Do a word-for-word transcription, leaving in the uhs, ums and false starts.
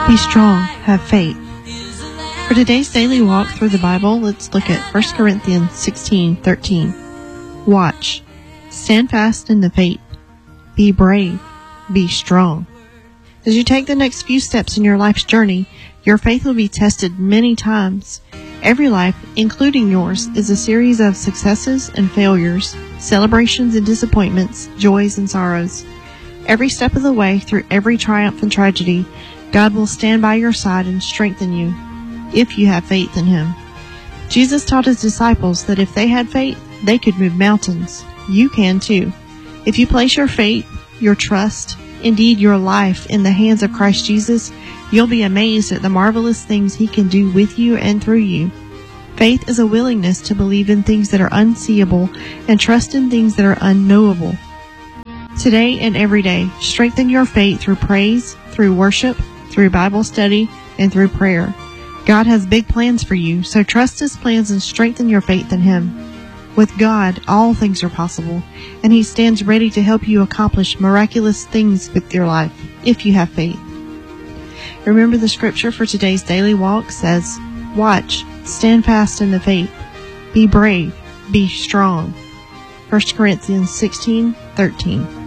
Be strong, have faith. For today's daily walk through the Bible, let's look at First Corinthians sixteen thirteen. Watch, stand fast in the faith, be brave, be strong. As you take the next few steps in your life's journey, your faith will be tested many times. Every life, including yours, is a series of successes and failures, celebrations and disappointments, joys and sorrows. Every step of the way through every triumph and tragedy, God will stand by your side and strengthen you, if you have faith in Him. Jesus taught His disciples that if they had faith, they could move mountains. You can too. If you place your faith, your trust, indeed your life in the hands of Christ Jesus, you'll be amazed at the marvelous things He can do with you and through you. Faith is a willingness to believe in things that are unseeable and trust in things that are unknowable. Today and every day, strengthen your faith through praise, through worship, through Bible study, and through prayer. God has big plans for you, so trust His plans and strengthen your faith in Him. With God, all things are possible, and He stands ready to help you accomplish miraculous things with your life, if you have faith. Remember, the scripture for today's daily walk says, watch, stand fast in the faith, be brave, be strong. First Corinthians sixteen thirteen.